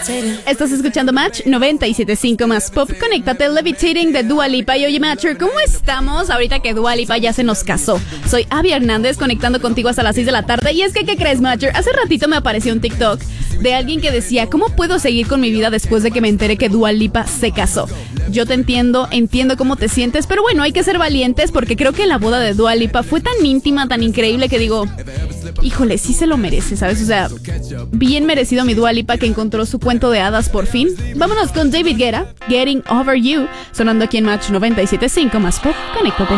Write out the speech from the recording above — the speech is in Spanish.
Estás escuchando Match 97.5 más pop. Conéctate, Levitating de Dua Lipa. Y oye, Matcher, ¿cómo estamos ahorita que Dua Lipa ya se nos casó? Soy Abby Hernández, conectando contigo hasta las 6 de la tarde. Y es que, ¿qué crees, Matcher? Hace ratito me apareció un TikTok de alguien que decía, ¿cómo puedo seguir con mi vida después de que me enteré que Dua Lipa se casó? Yo te entiendo cómo te sientes, pero bueno, hay que ser valientes porque creo que la boda de Dua Lipa fue tan íntima, tan increíble que digo, híjole, sí se lo merece, ¿sabes? O sea, bien merecido mi Dua Lipa que encontró su cuento de hadas por fin. Vámonos con David Guetta, Getting Over You, sonando aquí en Match 97.5 más pop. Conéctate.